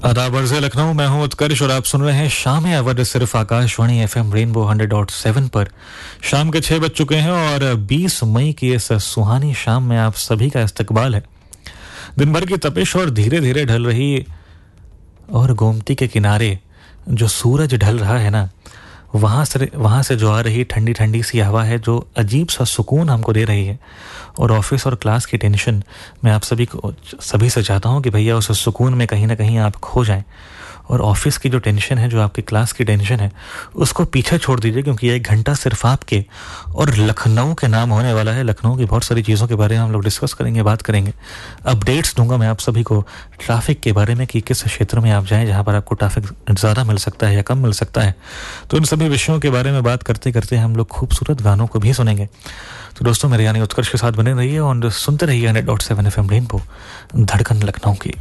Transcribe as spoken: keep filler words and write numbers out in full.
आदाब अर्ज़ लखनऊ, मैं हूं उत्कर्ष और आप सुन रहे हैं शाम अवध सिर्फ Akashvani FM rainbow hundred dot seven पर। शाम के छः बज चुके हैं और बीस मई की इस सुहानी शाम में आप सभी का इस्तकबाल है। दिन भर की तपिश और धीरे धीरे ढल रही और गोमती के किनारे जो सूरज ढल रहा है ना, वहाँ से वहाँ से जो आ रही ठंडी ठंडी सी हवा है जो अजीब सा सुकून हमको दे रही है। और ऑफिस और क्लास की टेंशन मैं आप सभी को सभी से चाहता हूँ कि भैया उस सुकून में कहीं ना कहीं आप खो जाएं, और ऑफिस की जो टेंशन है, जो आपकी क्लास की टेंशन है, उसको पीछे छोड़ दीजिए, क्योंकि ये एक घंटा सिर्फ आपके और लखनऊ के नाम होने वाला है। लखनऊ की बहुत सारी चीज़ों के बारे में हम लोग डिस्कस करेंगे, बात करेंगे, अपडेट्स दूंगा मैं आप सभी को ट्रैफिक के बारे में कि किस क्षेत्र में आप जाएं जहां पर आपको ट्रैफिक ज़्यादा मिल सकता है या कम मिल सकता है। तो इन सभी विषयों के बारे में बात करते करते हम लोग खूबसूरत गानों को भी सुनेंगे। तो दोस्तों, मेरे यानी उत्कर्ष के साथ बने रहिए और सुनते रहिए hundred dot seven F M rainbow, धड़कन लखनऊ की।